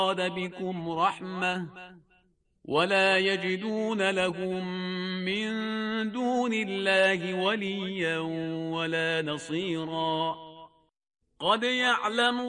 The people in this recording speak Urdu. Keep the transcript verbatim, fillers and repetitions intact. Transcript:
بكم رحمة ولا يجدون لهم من دون الله وليا ولا نصيرا قد يعلم